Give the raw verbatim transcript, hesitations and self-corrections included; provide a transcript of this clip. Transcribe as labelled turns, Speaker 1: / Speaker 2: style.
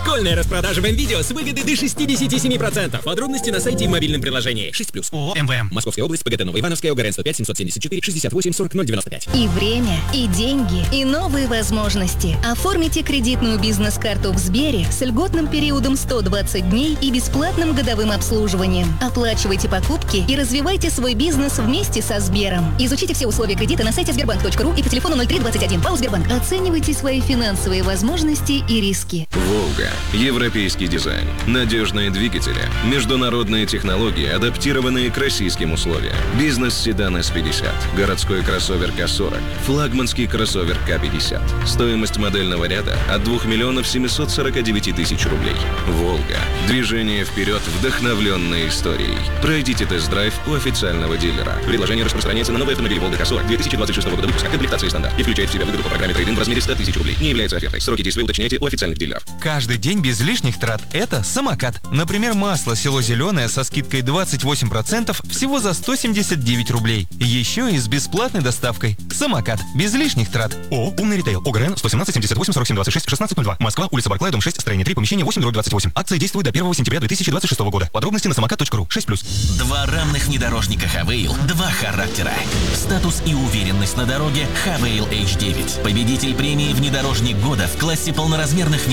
Speaker 1: Школьная распродажа в МВидео с выгодой до шестьдесят семь процентов. Подробности на сайте и мобильном приложении. шесть плюс. ООО МВМ. Московская область, ПГТ Новоивановская, ОГРН сто пять семьсот семьдесят четыре шестьдесят восемь сорок ноль девяносто пять.
Speaker 2: И время, и деньги, и новые возможности. Оформите кредитную бизнес-карту в Сбере с льготным периодом сто двадцать дней и бесплатным годовым обслуживанием. Оплачивайте покупки и развивайте свой бизнес вместе со Сбером. Изучите все условия кредита на сайте сбербанк точка ру и по телефону ноль три двадцать один. ПАО Сбербанк. Оценивайте свои финансовые возможности и риски.
Speaker 3: Волга. Европейский дизайн. Надежные двигатели. Международные технологии, адаптированные к российским условиям. Бизнес-седан эс пятьдесят. Городской кроссовер ка сорок. Флагманский кроссовер ка пятьдесят. Стоимость модельного ряда от двух миллионов семисот сорока девяти тысяч рублей. Волга. Движение вперед, вдохновленной историей. Пройдите тест-драйв у официального дилера. Предложение распространяется на новый автомобиль Волга ка сорок две тысячи двадцать шестого года выпуска. Комплектация стандарт. И включает в себя выгоду по программе трейд-ин в размере ста тысяч рублей. Не является офертой. Сроки действия уточняйте у официальных дилеров.
Speaker 4: Каждый день без лишних трат – это самокат. Например, масло село зеленое со скидкой двадцать восемь процентов всего за сто семьдесят девять рублей. Еще и с бесплатной доставкой. Самокат. Без лишних трат. О, умный ритейл. ОГРН сто семнадцать семьдесят восемь сорок семь двадцать шесть шестнадцать ноль два. Москва, улица Барклая, дом шесть, строение три, помещение восемь двадцать восемь. Акция действует до первого сентября две тысячи двадцать шестого года. Подробности на самокат точка ру. шесть плюс.
Speaker 5: Два равных внедорожника Хавейл, два характера. Статус и уверенность на дороге Хавейл эйч девять. Победитель премии «Внедорожник года» в классе полноразмерных